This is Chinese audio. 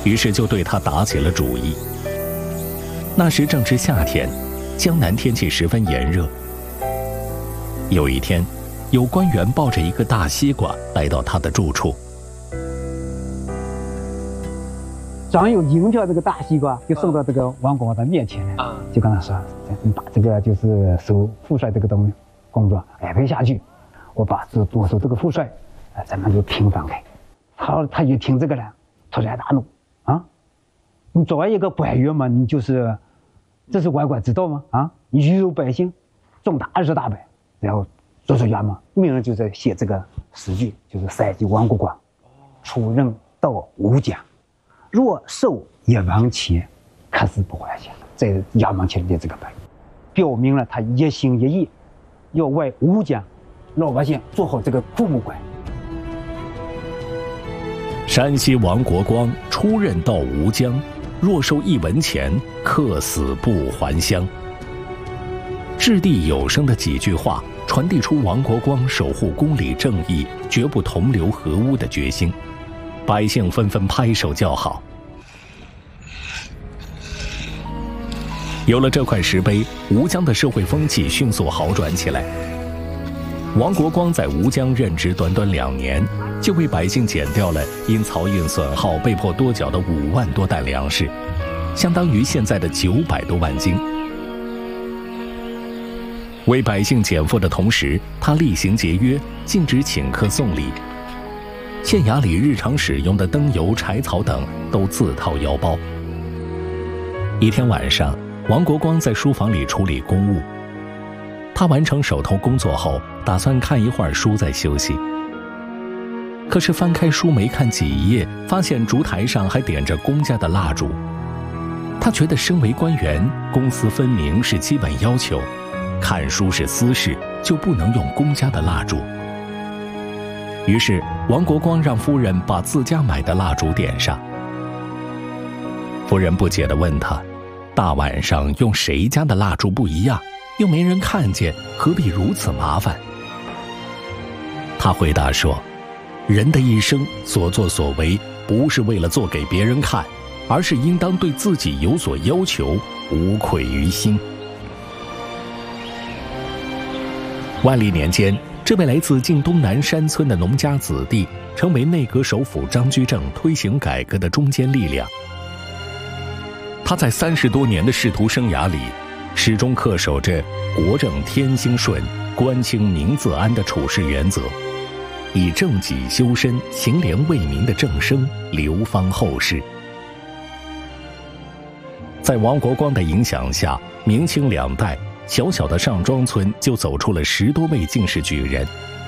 于是就对他打起了主意。那时正值夏天，江南天气十分炎热。有一天，有官员抱着一个大西瓜来到他的住处。 张友迎着这个大西瓜，就送到这个王国光的面前来，就跟他说：“你把这个就是守副帅这个工作安排下去，我守这个副帅，咱们就平反开。”他一听这个呢，突然大怒啊！你作为一个官员嘛，你就是这是外官之道吗？啊，你愚辱百姓，重大事大败，然后做出衙门，命人就在写这个诗句，就是塞及王国光，出任到吴家。若受一王钱，可是不还下。在衙门前列这个牌，表明了他一心一意要为吴家老百姓做好这个父母官。 山西王国光出任到吴江，若受一文钱，客死不还乡。掷地有声的几句话，传递出王国光守护公理正义、绝不同流合污的决心。百姓纷纷拍手叫好。有了这块石碑，吴江的社会风气迅速好转起来。王国光在吴江任职短短2年，就为百姓减掉了因漕运损耗被迫多缴的5万多担粮食，相当于现在的900多万斤。为百姓减负的同时，他厉行节约，禁止请客送礼。县衙里日常使用的灯油、柴草等都自掏腰包。一天晚上，王国光在书房里处理公务。他完成手头工作后，打算看一会儿书再休息。可是翻开书没看几页，发现烛台上还点着公家的蜡烛。他觉得身为官员，公私分明是基本要求，看书是私事，就不能用公家的蜡烛。于是王国光让夫人把自家买的蜡烛点上。夫人不解地问他，大晚上用谁家的蜡烛不一样，又没人看见，何必如此麻烦？他回答说，人的一生所作所为，不是为了做给别人看，而是应当对自己有所要求，无愧于心。万历年间，这位来自晋东南山村的农家子弟，成为内阁首辅张居正推行改革的中坚力量。他在30多年的仕途生涯里，始终恪守着国正天兴顺、官清民自安的处事原则，以正己修身、行廉为民的正声流芳后世。在王国光的影响下，明清2代小小的上庄村就走出了10多位进士举人，